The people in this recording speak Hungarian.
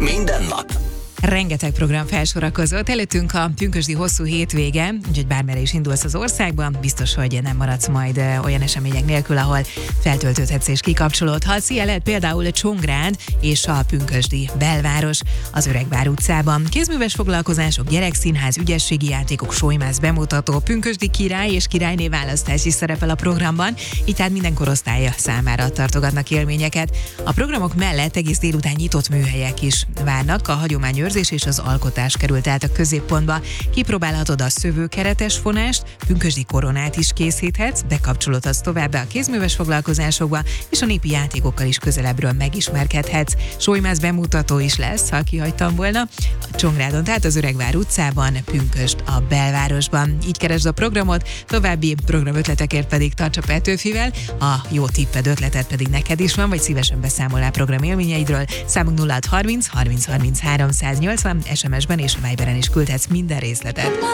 Minden nap. Rengeteg program felsorakozott, előttünk a pünkösdi hosszú hétvége, úgyhogy bármerre is indulsz az országban, biztos, hogy nem maradsz majd olyan események nélkül, ahol feltöltődhetsz és kikapcsolódhatsz. Ilyen lehet például a Csongrád és a pünkösdi belváros az Öregvár utcában. Kézműves foglalkozások, gyerekszínház, ügyességi játékok, solymász bemutató, pünkösdi király és királyné választás is szerepel a programban, így tehát minden korosztálya számára tartogatnak élményeket. A programok mellett egész délután nyitott műhelyek is várnak, a hagyományőrzés és az alkotás került át a középpontba. Kipróbálhatod a szövőkeretes fonást, pünkösdi koronát is készíthetsz, bekapcsolódhatsz továbbá a kézműves foglalkozásokba, és a népi játékokkal is közelebbről megismerkedhetsz. Solymász bemutató is lesz, ha kihagytam volna, a Csongrádon, tehát az Öregvár utcában, pünkösd a belvárosban. Így keresd a programot, további programötletekért pedig tarts a Petőfivel, a jó tipped, ötleted pedig neked is van, vagy szívesen beszámolál program élményeidről. Számunk 0630 30 33 180, SMS-ben és Viberen is küldhetsz minden részletet.